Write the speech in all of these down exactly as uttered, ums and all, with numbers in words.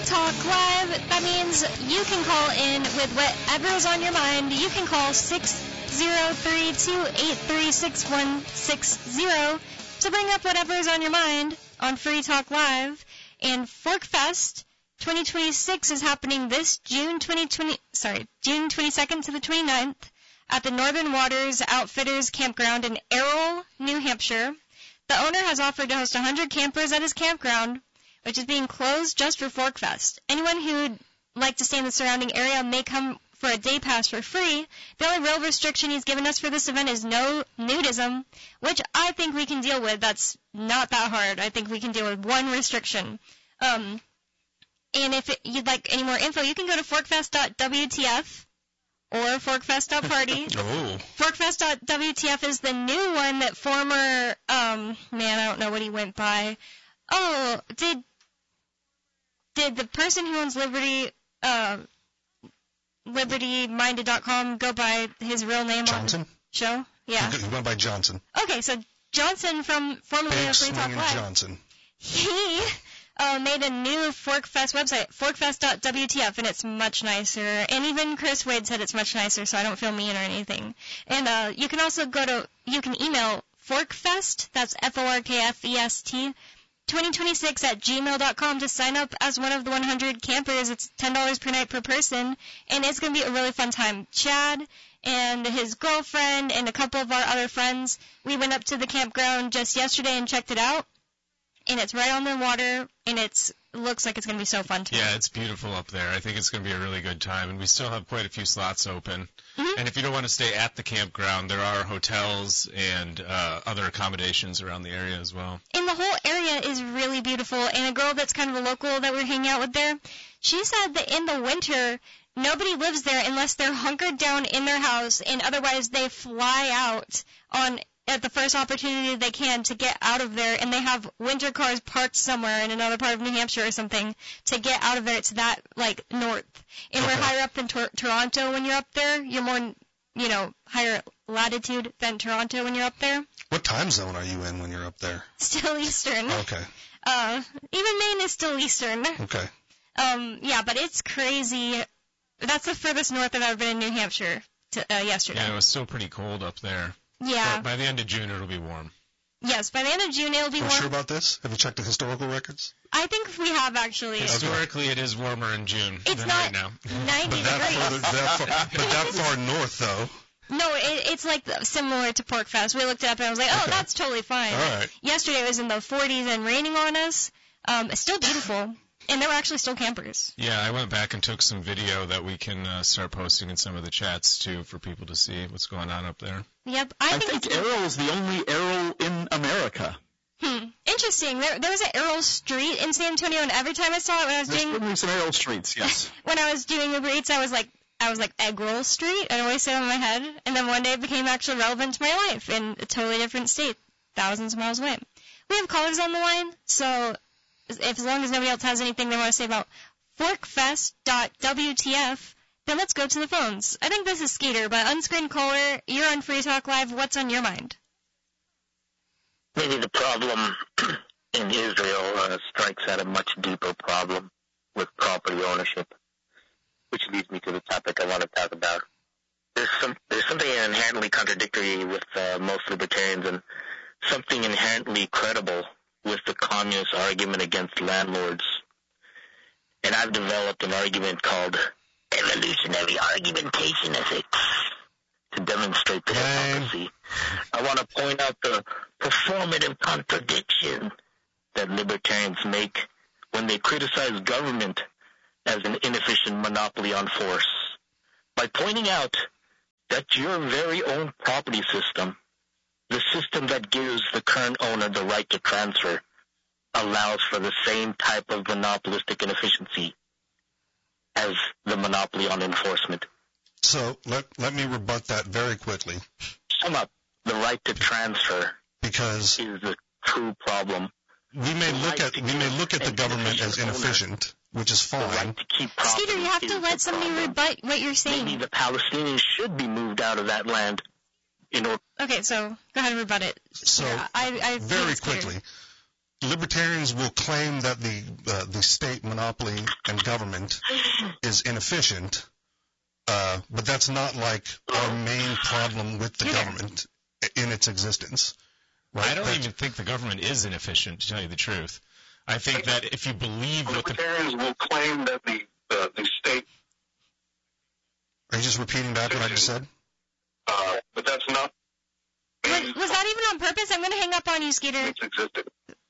Talk Live. That means you can call in with whatever is on your mind. You can call six zero three, two eight three, six one six zero to bring up whatever is on your mind on Free Talk Live. And Forkfest twenty twenty-six is happening this June twenty twenty, sorry, June twenty-second to the twenty-ninth at the Northern Waters Outfitters Campground in Errol, New Hampshire. The owner has offered to host one hundred campers at his campground, which is being closed just for Forkfest. Anyone who'd like to stay in the surrounding area may come for a day pass for free. The only real restriction he's given us for this event is no nudism, which I think we can deal with. That's not that hard. I think we can deal with one restriction. Um, and if it, you'd like any more info, you can go to forkfest dot w t f or forkfest dot party. Oh. forkfest dot w t f is the new one that former, um, man, I don't know what he went by. Oh, did did the person who owns Liberty, uh, liberty minded dot com go by his real name Johnson? on the show? Yeah. He went by Johnson. Okay, so Johnson from formerly Big of Free Talk Swingin' Live. Johnson. He uh, made a new Forkfest website, forkfest dot w t f, and it's much nicer. And even Chris Wade said it's much nicer, so I don't feel mean or anything. And uh, you can also go to, you can email Forkfest, that's F O R K F E S T, twenty twenty-six at gmail dot com to sign up as one of the one hundred campers. It's ten dollars per night per person, and it's going to be a really fun time. Chad and his girlfriend and a couple of our other friends, we went up to the campground just yesterday and checked it out, and it's right on the water, and it's it looks like it's going to be so fun too. Yeah, it's beautiful up there. I think it's going to be a really good time, and we still have quite a few slots open. Mm-hmm. And if you don't want to stay at the campground, there are hotels and uh, other accommodations around the area as well. And the whole area is really beautiful, and a girl that's kind of a local that we're hanging out with there, she said that in the winter, nobody lives there unless they're hunkered down in their house, and otherwise they fly out on at the first opportunity they can to get out of there, and they have winter cars parked somewhere in another part of New Hampshire or something to get out of there. It's that, like, north. And Okay. we're higher up than Tor- Toronto when you're up there. You're more, you know, higher latitude than Toronto when you're up there. What time zone are you in when you're up there? Still Eastern. Okay. Uh, even Maine is still Eastern. Okay. Um, yeah, but it's crazy. That's the furthest north I've ever been in New Hampshire to, uh, yesterday. Yeah, it was still pretty cold up there. Yeah. But by the end of June, it'll be warm. Yes, by the end of June it'll be Are you warm. sure about this? Have you checked the historical records? I think we have actually. Historically, it is warmer in June It's than not right now. ninety But that degrees. further, that far, but that far north, though. No, it, it's like similar to Porkfest. We looked it up and I was like, oh, Okay. that's totally fine. All right. Yesterday it was in the forties and raining on us. Um, it's still beautiful. And there were actually still campers. Yeah, I went back and took some video that we can uh, start posting in some of the chats, too, for people to see what's going on up there. Yep. I, I think, think it's Errol is the only Errol in America. Hmm. Interesting. There, there was an Errol Street in San Antonio, and every time I saw it when I was There's doing certainly some Errol streets, yes. when I was doing Uber Eats, I was like, I was like Egg Roll Street. I always say it in my head, and then one day it became actually relevant to my life in a totally different state, thousands of miles away. We have callers on the line, so if as long as nobody else has anything they want to say about forkfest dot w t f, then let's go to the phones. I think this is Skeeter, but unscreened caller, you're on Free Talk Live. What's on your mind? Maybe the problem in Israel uh, strikes at a much deeper problem with property ownership, which leads me to the topic I want to talk about. There's some there's something inherently contradictory with uh, most libertarians and something inherently credible with the communist argument against landlords. And I've developed an argument called evolutionary argumentation ethics to demonstrate the hypocrisy. I want to point out the performative contradiction that libertarians make when they criticize government as an inefficient monopoly on force by pointing out that your very own property system, the system that gives the current owner the right to transfer, allows for the same type of monopolistic inefficiency as the monopoly on enforcement. So let let me rebut that very quickly. Sum up, the right to transfer Because is the true problem. we may look at we may look at the government as inefficient, which is The fine. right to keep property Skeeter, you have is to the let somebody problem. rebut what you're saying. Maybe the Palestinians should be moved out of that land in order. Okay, so go ahead and rebut it. So Yeah, I, I very it's clear. quickly, libertarians will claim that the uh, the state monopoly and government is inefficient, uh, but that's not like our main problem with the government in its existence. Right? I don't that's, even think the government is inefficient, to tell you the truth. I think that if you believe what the libertarians will claim that the uh, the state. Are you just repeating back what I just said? Uh, but that's not. Was, was that even on purpose? I'm going to hang up on you, Skeeter. It's existed.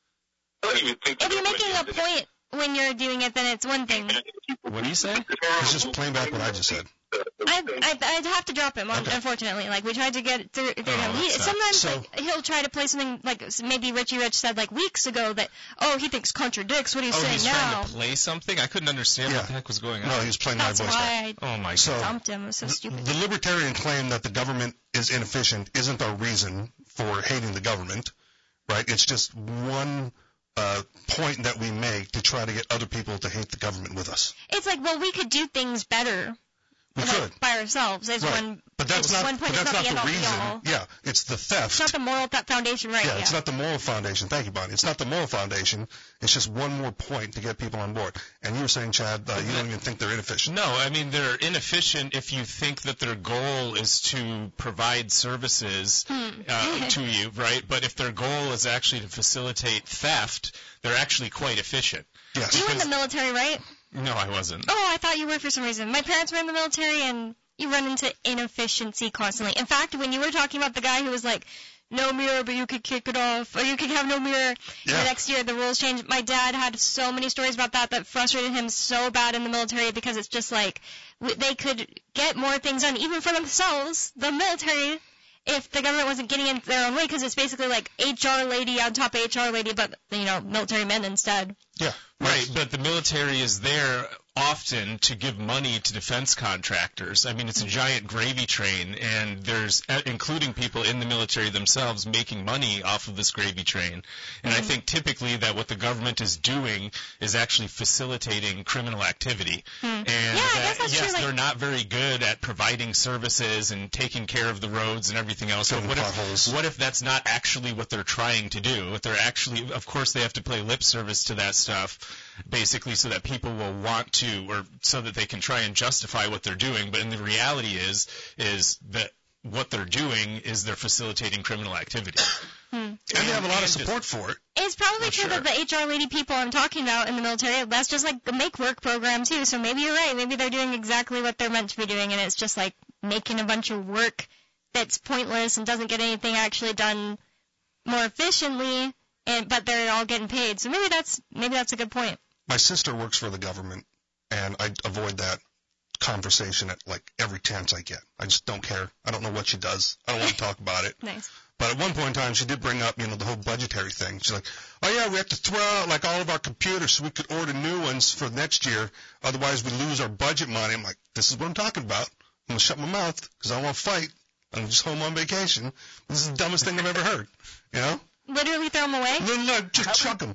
I don't even think If you're making a point when you're doing it, then it's one thing. What do you say? He's just playing back what I just said. I, I, I'd have to drop him, okay. Unfortunately. Like, we tried to get through, through Oh, him. He, that's sometimes so, like, he'll try to play something, like maybe Richie Rich said, like, weeks ago that, oh, he thinks contradicts what he's Oh, saying he's now. trying to play something? I couldn't understand Yeah. what the heck was going on. No, he was playing my That's voice why back. I Oh, my So, God. dumped him. It was so the, stupid. the libertarian claim that the government is inefficient isn't our reason for hating the government, right? It's just one uh, point that we make to try to get other people to hate the government with us. It's like, well, we could do things better. We like, could. by ourselves. As Right. one, But that's it's not, one but point. that's It's not not the the end reason. all be all. Yeah, it's the theft. It's not the moral th- foundation, right? Yeah, Yeah. it's not the moral foundation. Thank you, Bonnie. It's not the moral foundation. It's just one more point to get people on board. And you were saying, Chad, uh, you don't even think they're inefficient. No, I mean, they're inefficient if you think that their goal is to provide services uh, to you, right? But if their goal is actually to facilitate theft, they're actually quite efficient. Yes. You were in the military, right? No, I wasn't. Oh, I thought you were for some reason. My parents were in the military, and you run into inefficiency constantly. In fact, when you were talking about the guy who was like, no mirror, but you could kick it off, or you could have no mirror, Yeah. the next year the rules changed. My dad had so many stories about that that frustrated him so bad in the military because it's just like w- they could get more things done, even for themselves, the military, if the government wasn't getting in their own way, because it's basically like H R lady on top of H R lady, but, you know, military men instead. Yeah. Right, but the military is there often to give money to defense contractors. I mean, it's a giant gravy train, and there's, uh, including people in the military themselves, making money off of this gravy train. And I think typically that what the government is doing is actually facilitating criminal activity. And Yeah, I that, guess that's yes, true, like- they're not very good at providing services and taking care of the roads and everything else. So Filling what potholes. if, what if that's not actually what they're trying to do? What they're actually, of course, they have to play lip service to that stuff, basically so that people will want to, or so that they can try and justify what they're doing. But in the reality is, is that what they're doing is they're facilitating criminal activity. And they have a lot of And just- support for it. It's probably Oh, true sure. that the H R lady people I'm talking about in the military, that's just like the make work program too. So maybe you're right. Maybe they're doing exactly what they're meant to be doing, and it's just like making a bunch of work that's pointless and doesn't get anything actually done more efficiently, and but they're all getting paid. So maybe that's maybe that's a good point. My sister works for the government, and I avoid that conversation at like every chance I get. I just don't care. I don't know what she does. I don't want to talk about it. Nice. But at one point in time, she did bring up, you know, the whole budgetary thing. She's like, oh, yeah, we have to throw out, like, all of our computers so we could order new ones for next year. Otherwise, we lose our budget money. I'm like, this is what I'm talking about. I'm going to shut my mouth because I don't want to fight. I'm just home on vacation. This is the dumbest thing I've ever heard, you know? Literally throw them away. Then, look, just chuck them.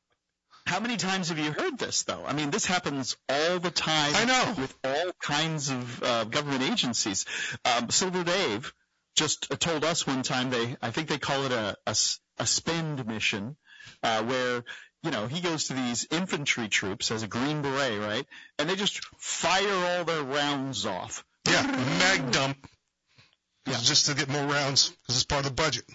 How many times have you heard this, though? I mean, this happens all the time. I know. With all kinds of uh, government agencies. Um, Silver Dave just uh, told us one time, they I think they call it a, a, s- a spend mission, uh, where, you know, he goes to these infantry troops as a Green Beret, right? And they just fire all their rounds off. Yeah, mag dump. Yeah. Just to get more rounds because it's part of the budget.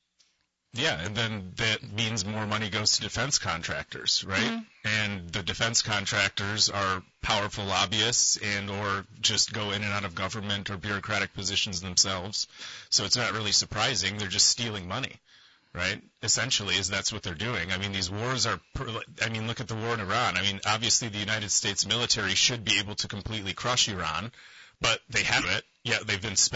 Yeah, and then that means more money goes to defense contractors, right? Mm-hmm. And the defense contractors are powerful lobbyists and or just go in and out of government or bureaucratic positions themselves. So it's not really surprising. They're just stealing money, right? Essentially, is that's what they're doing. I mean, these wars are, I mean, look at the war in Iran. I mean, obviously the United States military should be able to completely crush Iran, but they haven't. Yeah, they've been spending